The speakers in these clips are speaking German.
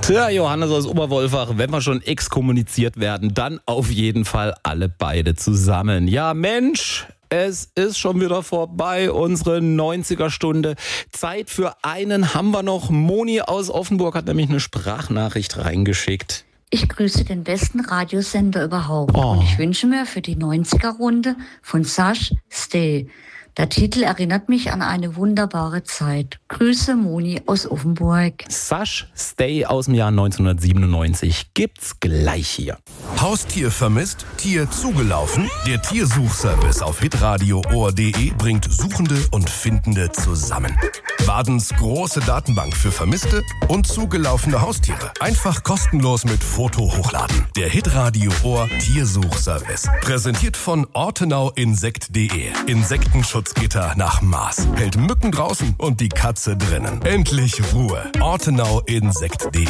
Ja, Johannes aus Oberwolfach, wenn wir schon exkommuniziert werden, dann auf jeden Fall alle beide zusammen. Ja, Mensch, es ist schon wieder vorbei, unsere 90er-Stunde. Zeit für einen haben wir noch. Moni aus Offenburg hat nämlich eine Sprachnachricht reingeschickt. Ich grüße den besten Radiosender überhaupt und ich wünsche mir für die 90er-Runde von Sash Stay. Der Titel erinnert mich an eine wunderbare Zeit. Grüße, Moni aus Offenburg. Sash Stay aus dem Jahr 1997 gibt's gleich hier. Haustier vermisst, Tier zugelaufen? Der Tiersuchservice auf hitradio.de bringt Suchende und Findende zusammen. Badens große Datenbank für vermisste und zugelaufene Haustiere. Einfach kostenlos mit Foto hochladen. Der Hitradio Ohr Tiersuchservice. Präsentiert von ortenauinsekt.de. Insektenschutzgitter nach Maß. Hält Mücken draußen und die Katze drinnen. Endlich Ruhe. ortenauinsekt.de.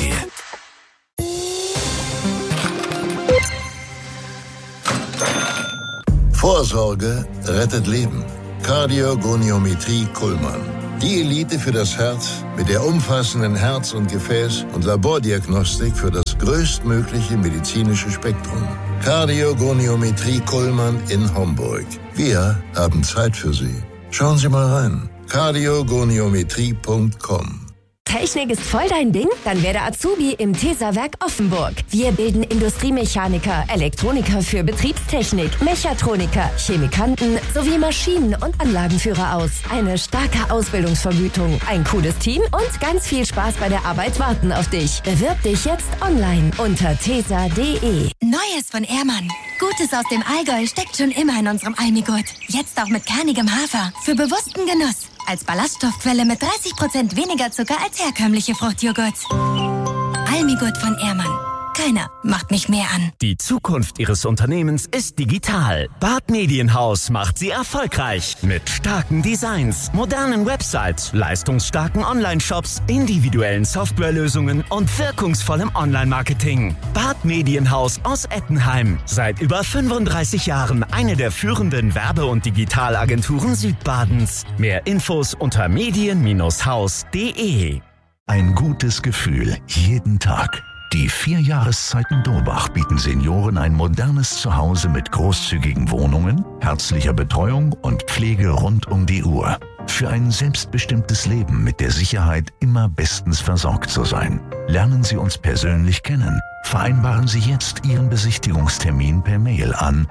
Vorsorge rettet Leben. Kardiogoniometrie Kuhlmann. Die Elite für das Herz mit der umfassenden Herz- und Gefäß- und Labordiagnostik für das größtmögliche medizinische Spektrum. Kardiogoniometrie Kuhlmann in Homburg. Wir haben Zeit für Sie. Schauen Sie mal rein. kardiogoniometrie.com. Technik ist voll dein Ding? Dann werde Azubi im Tesa-Werk Offenburg. Wir bilden Industriemechaniker, Elektroniker für Betriebstechnik, Mechatroniker, Chemikanten sowie Maschinen- und Anlagenführer aus. Eine starke Ausbildungsvergütung, ein cooles Team und ganz viel Spaß bei der Arbeit warten auf dich. Bewirb dich jetzt online unter tesa.de. Neues von Ehrmann. Gutes aus dem Allgäu steckt schon immer in unserem Almigurt. Jetzt auch mit kernigem Hafer. Für bewussten Genuss. Als Ballaststoffquelle mit 30% weniger Zucker als herkömmliche Fruchtjoghurts. Almigurt von Ehrmann. Keiner macht mich mehr an. Die Zukunft Ihres Unternehmens ist digital. Bad Medienhaus macht Sie erfolgreich. Mit starken Designs, modernen Websites, leistungsstarken Online-Shops, individuellen Softwarelösungen und wirkungsvollem Online-Marketing. Bad Medienhaus aus Ettenheim. Seit über 35 Jahren eine der führenden Werbe- und Digitalagenturen Südbadens. Mehr Infos unter medien-haus.de. Ein gutes Gefühl jeden Tag. Die 4 Jahreszeiten Dorbach bieten Senioren ein modernes Zuhause mit großzügigen Wohnungen, herzlicher Betreuung und Pflege rund um die Uhr. Für ein selbstbestimmtes Leben mit der Sicherheit, immer bestens versorgt zu sein. Lernen Sie uns persönlich kennen. Vereinbaren Sie jetzt Ihren Besichtigungstermin per Mail an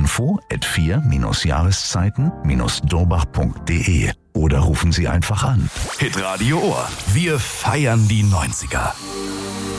info@4-Jahreszeiten-dorbach.de oder rufen Sie einfach an. Hitradio Ohr. Wir feiern die 90er.